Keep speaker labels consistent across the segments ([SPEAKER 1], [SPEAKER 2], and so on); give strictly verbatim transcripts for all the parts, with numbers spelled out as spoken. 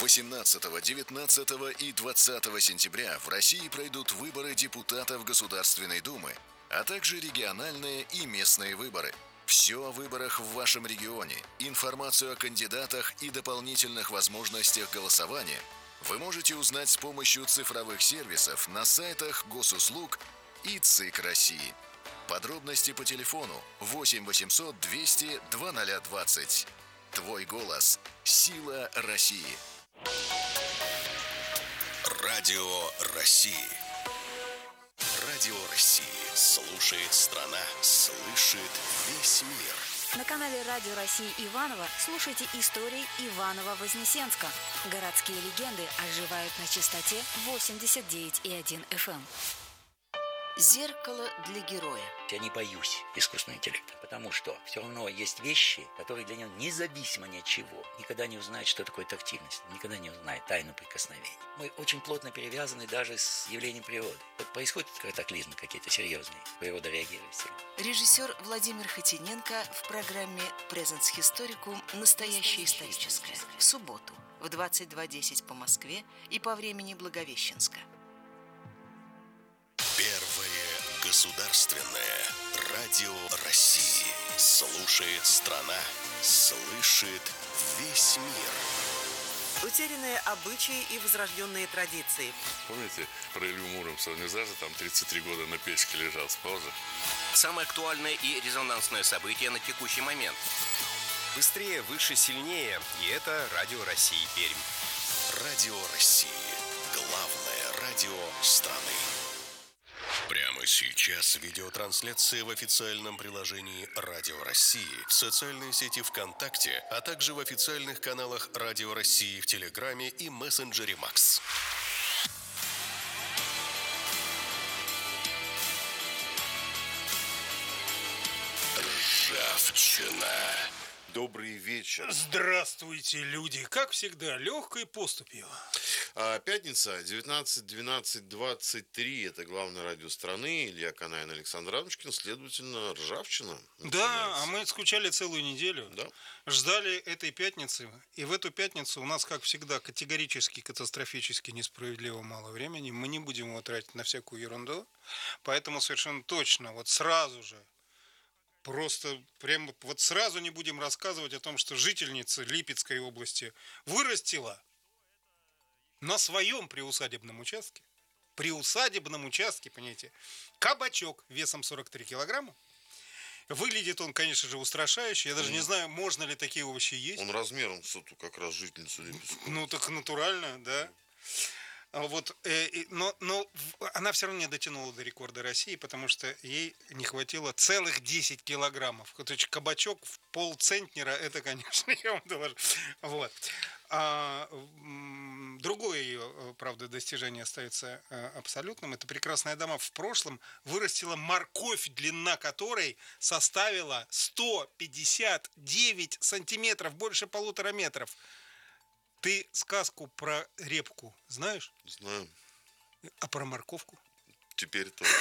[SPEAKER 1] восемнадцатого, девятнадцатого и двадцатого сентября в России пройдут выборы депутатов Государственной Думы, а также региональные и местные выборы. Все о выборах в вашем регионе, информацию о кандидатах и дополнительных возможностях голосования вы можете узнать с помощью цифровых сервисов на сайтах Госуслуг и ЦИК России. Подробности по телефону восемь восемьсот двести двадцать двадцать. Твой голос – сила России. Радио России. Радио России. Слушает страна, слышит весь мир.
[SPEAKER 2] На канале Радио России Иваново слушайте истории Иваново-Вознесенска. Городские легенды оживают на частоте восемьдесят девять и один эф эм. Зеркало для героя.
[SPEAKER 3] Я не боюсь искусственного интеллекта, потому что все равно есть вещи, которые для него независимо ни от чего никогда не узнает, что такое тактильность, никогда не узнает тайну прикосновений. Мы очень плотно перевязаны даже с явлением природы. Вот происходят катаклизмы какие-то серьезные, природа реагирует сильно.
[SPEAKER 2] Режиссер Владимир Хотиненко в программе «Presens Historicum. Настоящее историческое» в субботу в двадцать два десять по Москве и по времени Благовещенска.
[SPEAKER 1] Первое государственное радио России. Слушает страна, слышит весь мир.
[SPEAKER 4] Утерянные обычаи и возрожденные традиции.
[SPEAKER 5] Помните, про Илью Муромца, он не зажил, там тридцать три года на печке лежал, спал же.
[SPEAKER 6] Самое актуальное и резонансное событие на текущий момент. Быстрее, выше, сильнее. И это Радио России Пермь.
[SPEAKER 1] Радио России. Главное радио страны. Прямо сейчас видеотрансляция в официальном приложении Радио России, в социальной сети ВКонтакте, а также в официальных каналах Радио России в Телеграме и мессенджере Макс. Ржавчина.
[SPEAKER 7] Добрый вечер.
[SPEAKER 8] Здравствуйте, люди. Как всегда, легкой поступью.
[SPEAKER 7] А, пятница, девятнадцать двенадцать двадцать три. Это главное радио страны. Илья Канаин, Александр Рамочкин. Следовательно, ржавчина.
[SPEAKER 8] Да, а мы скучали целую неделю.
[SPEAKER 7] Да.
[SPEAKER 8] Ждали этой пятницы. И в эту пятницу у нас, как всегда, категорически, катастрофически несправедливо мало времени. Мы не будем его тратить на всякую ерунду. Поэтому совершенно точно, вот сразу же, просто прямо вот сразу не будем рассказывать о том, что жительница Липецкой области вырастила на своем приусадебном участке, приусадебном участке, понимаете, кабачок весом сорок три килограмма. Выглядит он, конечно же, устрашающе. Я даже mm. не знаю, можно ли такие овощи есть.
[SPEAKER 7] Он размером с эту как раз жительницу Липецкой.
[SPEAKER 8] Ну, так натурально, да. Mm. Вот, э, но, но она все равно не дотянула до рекорда России, потому что ей не хватило целых десять килограммов. То есть кабачок в полцентнера, это, конечно, я вам доложу. Вот. А, другое ее, правда, достижение остается абсолютным. Это прекрасная дама в прошлом вырастила морковь, длина которой составила сто пятьдесят девять сантиметров, больше полутора метров. Ты сказку про репку знаешь?
[SPEAKER 7] Знаю.
[SPEAKER 8] А про морковку?
[SPEAKER 7] Теперь тоже.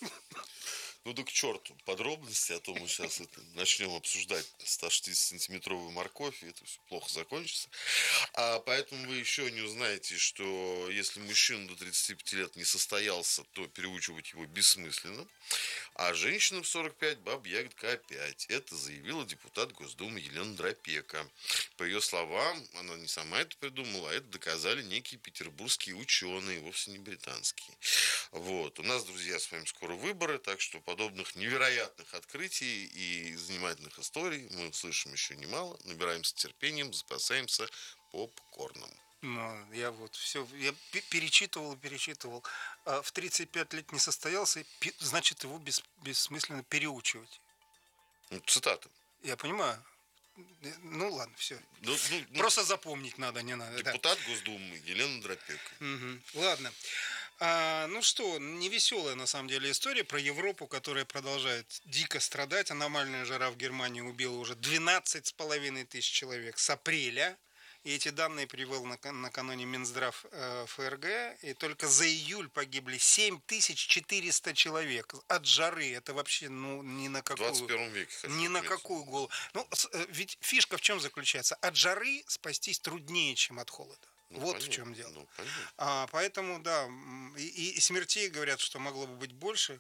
[SPEAKER 7] Ну да к черту. Подробности, а то мы сейчас это начнем обсуждать сто шестидесятисантиметровую морковь, и это все плохо закончится. А поэтому вы еще не узнаете, что если мужчина до тридцати пяти лет не состоялся, то переучивать его бессмысленно. А женщина в сорок пять, баба ягодка опять. Это заявила депутат Госдумы Елена Дропека. По ее словам, она не сама это придумала, а это доказали некие петербургские ученые, вовсе не британские. Вот. У нас, друзья, с вами скоро выборы, так что подобных невероятных открытий и занимательных историй мы слышим еще немало. Набираемся терпением, запасаемся попкорном.
[SPEAKER 8] Ну, я вот все, я перечитывал и перечитывал. А в тридцать пять лет не состоялся, значит, его бес, бессмысленно переучивать.
[SPEAKER 7] Ну, цитата.
[SPEAKER 8] Я понимаю. Ну, ладно, все.
[SPEAKER 7] Ну, ну,
[SPEAKER 8] Просто запомнить надо, не надо.
[SPEAKER 7] Депутат
[SPEAKER 8] да.
[SPEAKER 7] Госдумы Елена Дропека.
[SPEAKER 8] Угу. Ладно. А, ну что, невеселая на самом деле история про Европу, которая продолжает дико страдать. Аномальная жара в Германии убила уже двенадцать с половиной тысяч человек с апреля. И эти данные привел накануне Минздрав э, ФРГ. И только за июль погибли семь тысяч четыреста человек от жары. Это вообще ну, ни на какую...
[SPEAKER 7] В двадцать первом веке.
[SPEAKER 8] Ни на какую голову. Ну, ведь фишка в чем заключается? От жары спастись труднее, чем от холода.
[SPEAKER 7] Ну,
[SPEAKER 8] вот
[SPEAKER 7] понятно,
[SPEAKER 8] в чем дело.
[SPEAKER 7] Ну, понятно.
[SPEAKER 8] А, поэтому, да, и, и смертей говорят, что могло бы быть больше.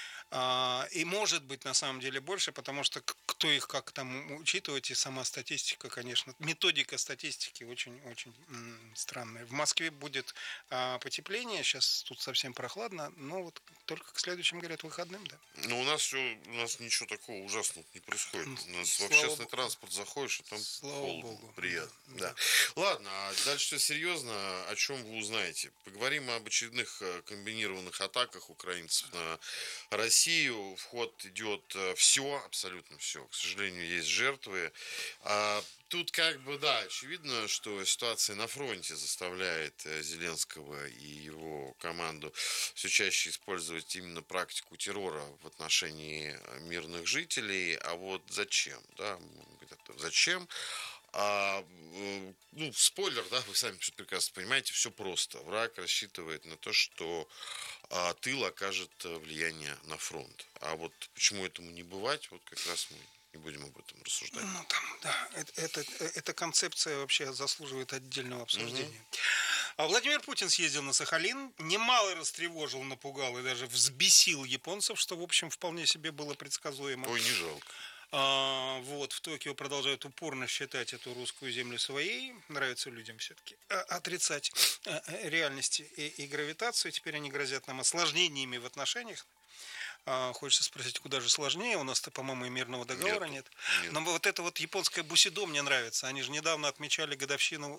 [SPEAKER 8] А, и может быть на самом деле больше, потому что кто их как там учитывать, и сама статистика, конечно, методика статистики очень-очень странная. В Москве будет а, потепление, сейчас тут совсем прохладно, но вот только к следующим, говорят, выходным, да.
[SPEAKER 7] Ну, у нас все, у нас ничего такого ужасного не происходит. У нас
[SPEAKER 8] Слава
[SPEAKER 7] в общественный
[SPEAKER 8] Богу.
[SPEAKER 7] транспорт заходишь, и там
[SPEAKER 8] Слава
[SPEAKER 7] холодно,
[SPEAKER 8] Богу.
[SPEAKER 7] приятно.
[SPEAKER 8] Да,
[SPEAKER 7] Да. Ладно, а дальше все серьезно. О чем вы узнаете? Поговорим об очередных комбинированных атаках украинцев на Россию. В ход идет все, абсолютно все. К сожалению, есть жертвы. А тут как бы, да, очевидно, что ситуация на фронте заставляет Зеленского и его команду все чаще использовать именно практику террора в отношении мирных жителей. А вот зачем? Да? Зачем? А, ну, спойлер, да, вы сами прекрасно понимаете, все просто. Враг рассчитывает на то, что а, тыл окажет влияние на фронт. А вот почему этому не бывать, вот как раз мы не будем об этом рассуждать.
[SPEAKER 8] Ну, там, да, это, это, эта концепция вообще заслуживает отдельного обсуждения. Угу. А Владимир Путин съездил на Сахалин, немало растревожил, напугал и даже взбесил японцев, что, в общем, вполне себе было предсказуемо.
[SPEAKER 7] Ой, не жалко.
[SPEAKER 8] А, вот, в Токио продолжают упорно считать эту русскую землю своей. Нравится людям все-таки отрицать реальности и, и гравитацию. Теперь они грозят нам осложнениями в отношениях. А, хочется спросить, куда же сложнее? У нас-то, по-моему, и мирного договора нет. нет. нет. Но вот это вот японское бусидо мне нравится. Они же недавно отмечали годовщину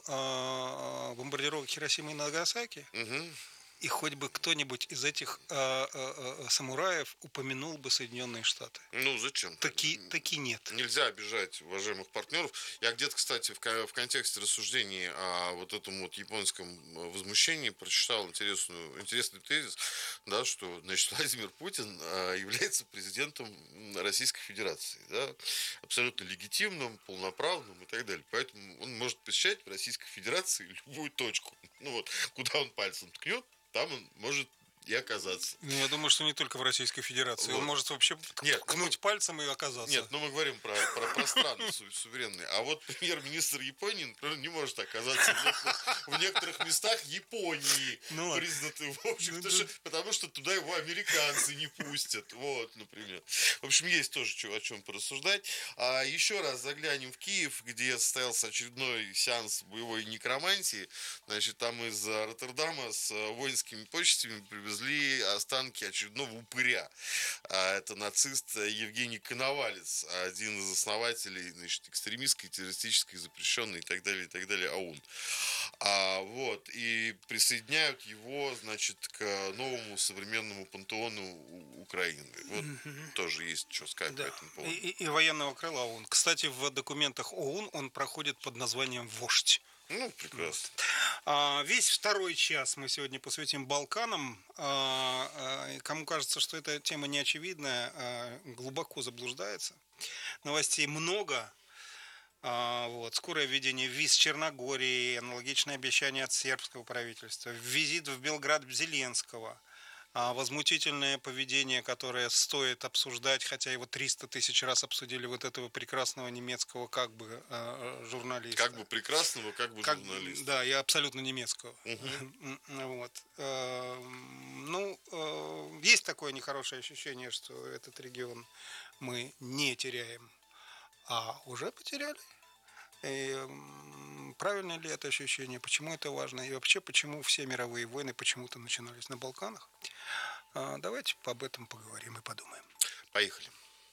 [SPEAKER 8] а, бомбардировок Хиросимы и Нагасаки.
[SPEAKER 7] Угу.
[SPEAKER 8] И хоть бы кто-нибудь из этих э, э, самураев упомянул бы Соединенные Штаты.
[SPEAKER 7] Ну, зачем?
[SPEAKER 8] Таки, таки нет.
[SPEAKER 7] Нельзя обижать уважаемых партнеров. Я где-то, кстати, в, в контексте рассуждений о вот этом вот японском возмущении прочитал интересную, интересный тезис, да, что, значит, Владимир Путин является президентом Российской Федерации. Да, абсолютно легитимным, полноправным и так далее. Поэтому он может посещать в Российской Федерации любую точку. Ну вот, куда он пальцем ткнет, там он может и оказаться.
[SPEAKER 8] Я думаю, что не только в Российской Федерации. Вот. Он может вообще
[SPEAKER 7] Нет,
[SPEAKER 8] ткнуть ну, пальцем и оказаться.
[SPEAKER 7] Нет, ну мы говорим про, про, про страны суверенные. А вот премьер-министр Японии, например, не может оказаться в некоторых, в некоторых местах Японии, ну, признаты, в общем, потому что, потому что туда его американцы не пустят. Вот, например. В общем, есть тоже о чем порассуждать. А еще раз заглянем в Киев, где состоялся очередной сеанс боевой некромантии. Значит, там из Роттердама с воинскими почестями привезли останки очередного упыря. Это нацист Евгений Коновалец, один из основателей, значит, экстремистской, террористической, запрещенной и так далее, и так далее ОУН. А, вот, и присоединяют его, значит, к новому современному пантеону Украины. Вот mm-hmm. тоже есть что сказать да. по этому поводу.
[SPEAKER 8] И, и, и военного крыла ОУН. Кстати, в документах ОУН он проходит под названием «Вождь».
[SPEAKER 7] Ну, прекрасно.
[SPEAKER 8] А, весь второй час мы сегодня посвятим Балканам. А, а, кому кажется, что эта тема неочевидная, а, глубоко заблуждается. Новостей много. А, вот. Скорое введение виз Черногории, аналогичное обещание от сербского правительства, визит в Белград Зеленского. А возмутительное поведение, которое стоит обсуждать, хотя его триста тысяч раз обсудили, вот этого прекрасного немецкого как бы э, журналиста.
[SPEAKER 7] Как бы прекрасного, как бы как, журналиста.
[SPEAKER 8] Да, и абсолютно немецкого.
[SPEAKER 7] Угу.
[SPEAKER 8] Вот. Э, ну, э, есть такое нехорошее ощущение, что этот регион мы не теряем, а уже потеряли. И правильно ли это ощущение, почему это важно, и вообще, почему все мировые войны почему-то начинались на Балканах. Давайте об этом поговорим и подумаем.
[SPEAKER 7] Поехали.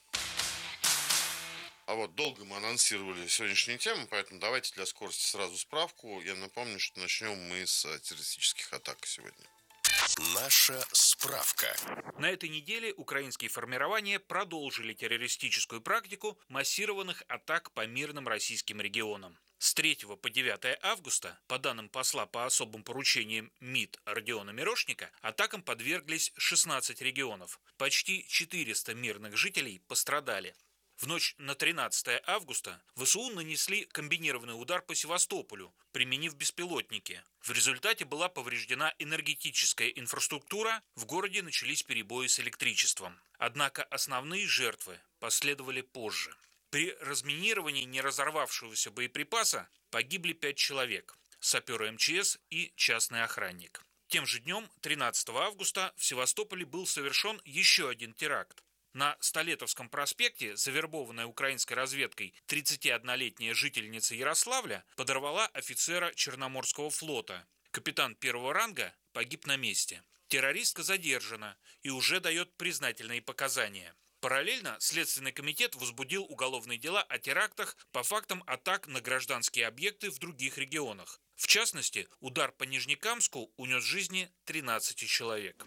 [SPEAKER 7] А вот долго мы анонсировали сегодняшнюю тему, поэтому давайте для скорости сразу справку. Я напомню, что начнем мы с террористических атак сегодня.
[SPEAKER 1] Наша справка.
[SPEAKER 9] На этой неделе украинские формирования продолжили террористическую практику массированных атак по мирным российским регионам. С третьего по девятое августа, по данным посла по особым поручениям МИД Родиона Мирошника, атакам подверглись шестнадцать регионов. Почти четыреста мирных жителей пострадали. В ночь на тринадцатое августа ВСУ нанесли комбинированный удар по Севастополю, применив беспилотники. В результате была повреждена энергетическая инфраструктура, в городе начались перебои с электричеством. Однако основные жертвы последовали позже. При разминировании неразорвавшегося боеприпаса погибли пять человек. саперы эм че эс и частный охранник. Тем же днем, тринадцатого августа, в Севастополе был совершен еще один теракт. На Столетовском проспекте завербованная украинской разведкой тридцатиоднолетняя жительница Ярославля подорвала офицера Черноморского флота. Капитан первого ранга погиб на месте. Террористка задержана и уже дает признательные показания. Параллельно Следственный комитет возбудил уголовные дела о терактах по фактам атак на гражданские объекты в других регионах. В частности, удар по Нижнекамску унес жизни тринадцати человек.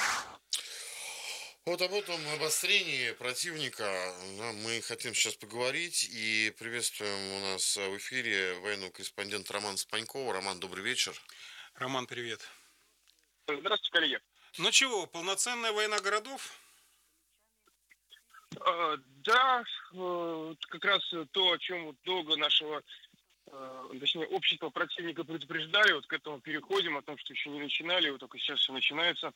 [SPEAKER 7] Вот об этом обострении противника мы хотим сейчас поговорить. И приветствуем у нас в эфире военного корреспондента Романа Спанькова. Роман, добрый вечер.
[SPEAKER 8] Роман, привет.
[SPEAKER 10] Здравствуйте, коллеги.
[SPEAKER 8] Ну чего, полноценная война городов?
[SPEAKER 10] Э, да, э, как раз то, о чем вот долго нашего, э, точнее, общества противника предупреждали, вот к этому переходим, о том, что еще не начинали, вот только сейчас все начинается.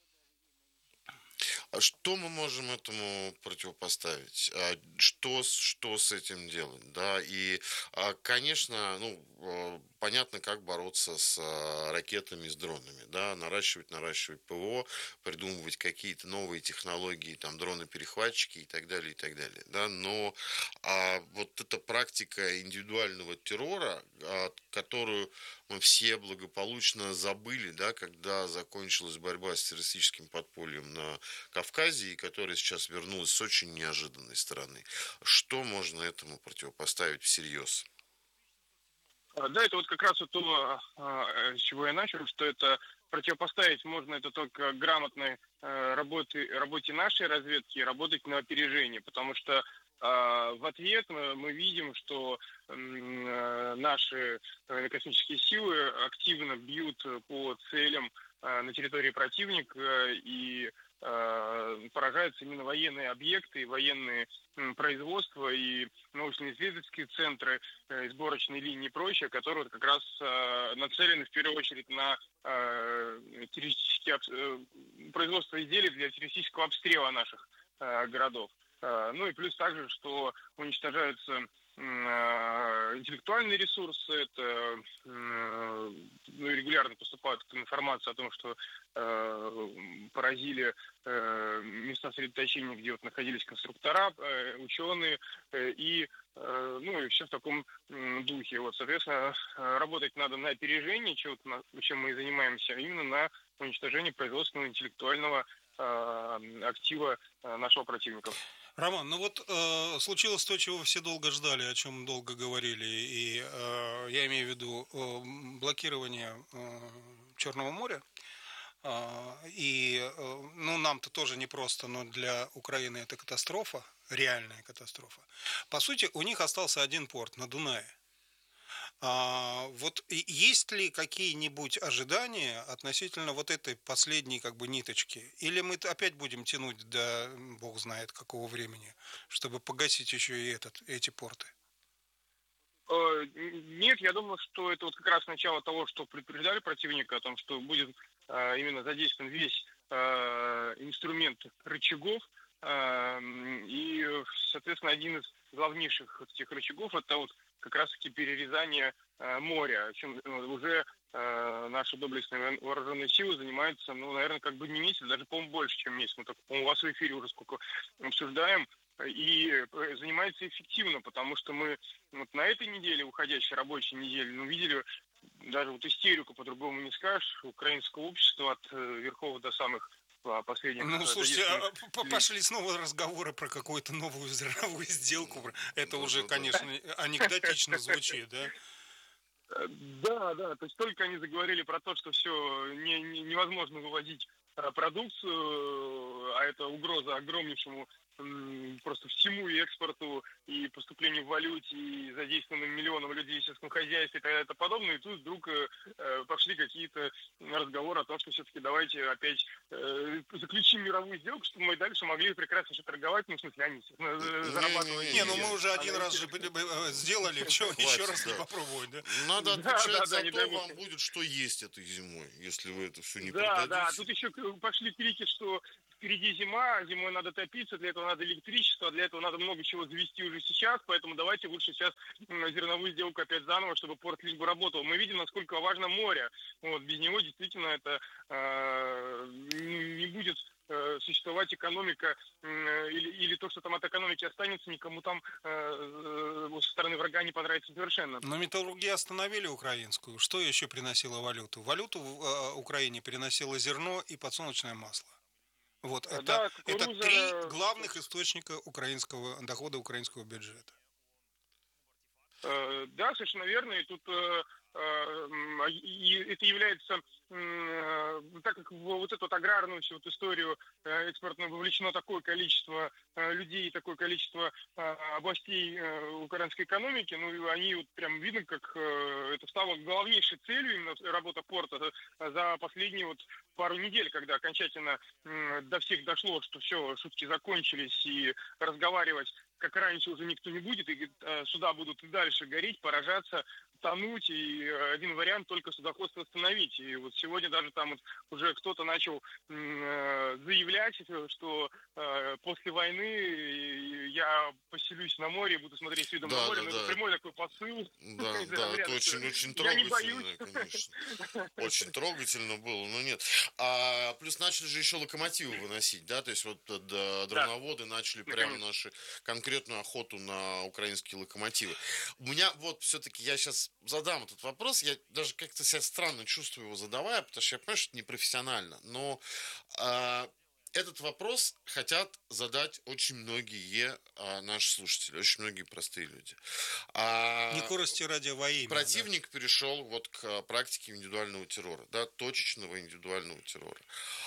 [SPEAKER 7] А что мы можем этому противопоставить? Что, что с этим делать? Да? И, конечно, ну, понятно, как бороться с ракетами, с дронами. Да? Наращивать, наращивать ПВО, придумывать какие-то новые технологии, там, дроны-перехватчики и так далее, и так далее. Да? Но а вот эта практика индивидуального террора, которую мы все благополучно забыли, да, когда закончилась борьба с террористическим подпольем на Кавказе, и которая сейчас вернулась с очень неожиданной стороны. Что можно этому противопоставить всерьез?
[SPEAKER 10] Да, это вот как раз вот то, с чего я начал, что это противопоставить можно это только грамотной работе, работе нашей разведки, работать на опережение, потому что в ответ мы видим, что наши космические силы активно бьют по целям на территории противника и поражаются именно военные объекты, военные производства и научно-исследовательские центры, сборочные линии и прочее, которые как раз нацелены в первую очередь на террористические производство изделий для террористического обстрела наших городов. Ну и плюс также, что уничтожаются интеллектуальные ресурсы, это ну, регулярно поступает информация о том, что э, поразили э, места сосредоточения, где вот находились конструктора, э, ученые э, и э, ну и все в таком э, духе. Вот, соответственно, работать надо на опережение, чем, чем мы и занимаемся, а именно на уничтожении производственного интеллектуального э, актива э, нашего противника.
[SPEAKER 8] Роман, ну вот э, случилось то, чего все долго ждали, о чем долго говорили, и э, я имею в виду э, блокирование э, Черного моря, э, и э, ну нам-то тоже непросто, но для Украины это катастрофа, реальная катастрофа. По сути, у них остался один порт на Дунае. А, вот есть ли какие-нибудь ожидания относительно вот этой последней как бы ниточки? Или мы опять будем тянуть до бог знает какого времени, чтобы погасить еще и этот, эти порты?
[SPEAKER 10] Нет, я думаю, что это вот как раз начало того, что предупреждали противника, о том, что будет именно задействован весь инструмент рычагов. И, соответственно, один из главнейших этих рычагов – это вот как раз-таки перерезание э, моря, чем уже э, наши доблестные вооруженные силы занимаются, ну, наверное, как бы не месяц, даже, по-моему, больше, чем месяц. Мы так, по-моему, у вас в эфире уже сколько обсуждаем, и занимается эффективно, потому что мы вот на этой неделе, уходящей рабочей неделе, ну, видели даже вот истерику, по-другому не скажешь, украинского общества от э, верхов до самых последних...
[SPEAKER 8] Ну, слушайте, а, пошли снова разговоры про какую-то новую зерновую сделку. Это уже, конечно, анекдотично звучит, да?
[SPEAKER 10] Да, да, то есть только они заговорили про то, что все не, не, невозможно вывозить продукцию, а это угроза огромнейшему просто всему и экспорту, и поступлению в валюте, и задействованным миллионам людей в сельском хозяйстве и так далее и тому подобное. И тут вдруг э, пошли какие-то разговоры о том, что все-таки давайте опять э, заключим мировую сделку, чтобы мы дальше могли прекрасно еще торговать, ну, в смысле, они э, зарабатывать.
[SPEAKER 8] Не, ну мы уже один раз же сделали, еще раз не попробовать, да?
[SPEAKER 7] Надо отвечать за то, вам будет что есть этой зимой, если вы это все не продадите.
[SPEAKER 10] Да, да, тут еще пошли крики, что впереди зима, зимой надо топиться, для этого надо электричество, для этого надо много чего завести уже сейчас, поэтому давайте лучше сейчас зерновую сделку опять заново, чтобы порт лишь бы работал. Мы видим, насколько важно море. Вот, без него действительно это э, не будет э, существовать экономика э, или, или то, что там от экономики останется, никому там э, со стороны врага не понравится совершенно.
[SPEAKER 8] Но металлургия остановили украинскую. Что еще приносило валюту? Валюту в э, Украине приносило зерно и подсолнечное масло. Вот, это,
[SPEAKER 10] да,
[SPEAKER 8] это
[SPEAKER 10] кукуруза...
[SPEAKER 8] три главных источника украинского дохода украинского бюджета.
[SPEAKER 10] Э, да, совершенно верно. И тут э, э, и это является, э, так как в вот эту вот аграрную всю вот историю э, экспортную вовлечено такое количество э, людей, такое количество э, областей э, украинской экономики, ну, они вот прям видно, как э, это стало главнейшей целью именно работа порта за последние вот пару недель, когда окончательно э, до всех дошло, что все, шутки закончились, и разговаривать как раньше уже никто не будет, и э, суда будут и дальше гореть, поражаться, тонуть, и э, один вариант только судоходство остановить. И вот сегодня даже там вот уже кто-то начал э, заявлять, что э, после войны я поселюсь на море, буду смотреть с видом
[SPEAKER 7] да,
[SPEAKER 10] на море,
[SPEAKER 7] да,
[SPEAKER 10] но
[SPEAKER 7] да.
[SPEAKER 10] это прямой такой посыл.
[SPEAKER 7] Да, да, это очень, очень трогательно, конечно. Очень трогательно было, но нет. А плюс начали же еще локомотивы выносить, да, то есть вот да, дроноводы да. начали прямо наши конкретную охоту на украинские локомотивы. У меня вот все-таки, я сейчас задам этот вопрос, я даже как-то себя странно чувствую его задавая, потому что я понимаю, что это непрофессионально, но э, этот вопрос хотят задать очень многие э, наши слушатели, очень многие простые люди. А,
[SPEAKER 8] Не корости ради во имя.
[SPEAKER 7] Противник
[SPEAKER 8] да.
[SPEAKER 7] перешел вот к практике индивидуального террора, да, точечного индивидуального террора.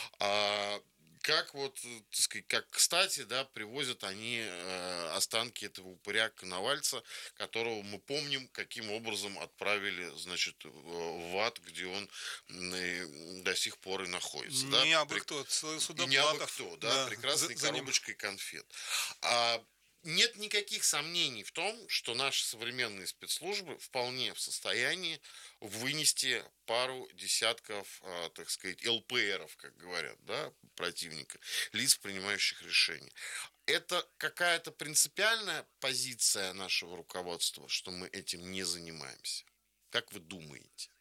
[SPEAKER 7] А, Как вот, так сказать, как кстати, да, привозят они э, останки этого упыря Коновальца, которого мы помним, каким образом отправили, значит, в ад, где он э, до сих пор и находится.
[SPEAKER 8] Не
[SPEAKER 7] да?
[SPEAKER 8] абы
[SPEAKER 7] При...
[SPEAKER 8] кто, Судоплатов.
[SPEAKER 7] Не абы кто, да, да. прекрасной за, коробочкой за конфет. А нет никаких сомнений в том, что наши современные спецслужбы вполне в состоянии вынести пару десятков, э, так сказать, эл пэ эров, как говорят, да, противника, лиц, принимающих решения. Это какая-то принципиальная позиция нашего руководства, что мы этим не занимаемся? Как вы думаете?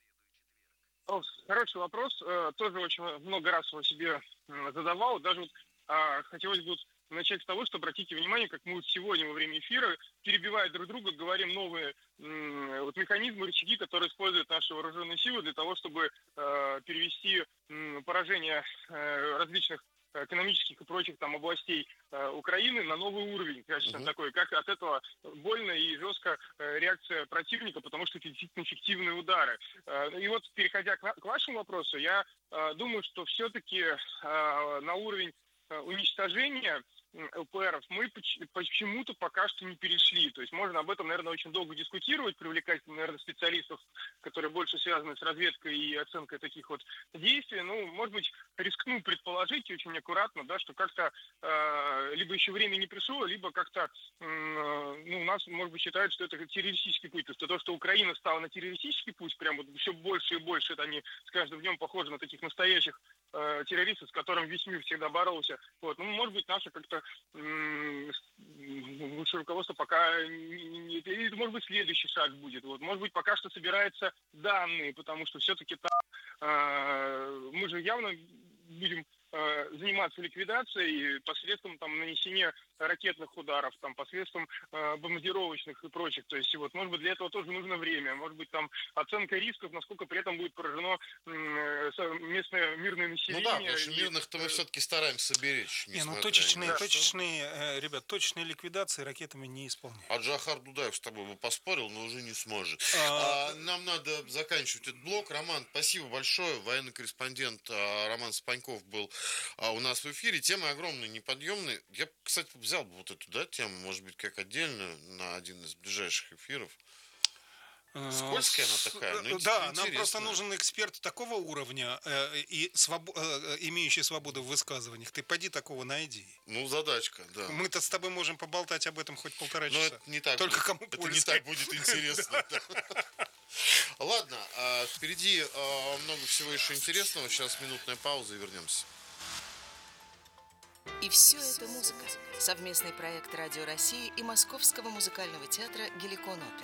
[SPEAKER 10] Хороший вопрос. Тоже очень много раз его себе задавал. Даже вот хотелось бы начать с того, что обратите внимание, как мы вот сегодня во время эфира, перебивая друг друга, говорим новые м, вот механизмы, рычаги, которые используют наши вооруженные силы для того, чтобы э, перевести м, поражение э, различных экономических и прочих там областей э, Украины на новый уровень, конечно, uh-huh. такой, как от этого больно и жестко э, реакция противника, потому что это действительно эффективные удары. Э, и вот, переходя к, к вашему вопросу, я э, думаю, что все-таки э, на уровень э, уничтожения эл пэ эров мы почему-то пока что не перешли. То есть можно об этом, наверное, очень долго дискутировать, привлекать, наверное, специалистов, которые больше связаны с разведкой и оценкой таких вот действий. Ну, может быть, рискну предположить очень аккуратно, да, что как-то э, либо еще время не пришло, либо как-то э, ну, у нас, может быть, считают, что это террористический путь. То есть то, что Украина стала на террористический путь, прям вот все больше и больше, это они с каждым днем похожи на таких настоящих э, террористов, с которыми весь мир всегда боролся. Вот. Ну, может быть, наша как-то высшее руководство пока не, или, может быть, следующий шаг будет. Вот. Может быть, пока что собираются данные, потому что все-таки там э, мы же явно будем э, заниматься ликвидацией посредством там нанесения ракетных ударов, там, посредством э, бомбардировочных и прочих. То есть, вот, может быть, для этого тоже нужно время. Может быть, там оценка рисков, насколько при этом будет поражено э, местное мирное население.
[SPEAKER 7] Ну да, потому что мирных-то мы все-таки стараемся беречь.
[SPEAKER 8] Не, ну точечные, да, точечные, э, ребят, точечные ликвидации ракетами не исполняют.
[SPEAKER 7] А Джохар Дудаев с тобой бы поспорил, но уже не сможет. А... А, нам надо заканчивать этот блок. Роман, спасибо большое. Военный корреспондент а, Роман Спаньков был а, у нас в эфире. Темы огромные, неподъемные. Я, кстати, взял бы вот эту, да, тему, может быть, как отдельную на один из ближайших эфиров. Скользкая она такая, но
[SPEAKER 8] да, нам просто нужен эксперт такого уровня э, и своб... э, имеющий свободу в высказываниях. Ты поди такого найди.
[SPEAKER 7] Ну, задачка, да.
[SPEAKER 8] Мы-то с тобой можем поболтать об этом хоть полтора часа.
[SPEAKER 7] Но это не так
[SPEAKER 8] Только
[SPEAKER 7] будет,
[SPEAKER 8] кому
[SPEAKER 7] это
[SPEAKER 8] польза.
[SPEAKER 7] не так будет интересно. Ладно, впереди много всего еще интересного. Сейчас минутная пауза и вернемся.
[SPEAKER 4] И все это музыка. Совместный проект Радио России и Московского музыкального театра «Геликон Опера».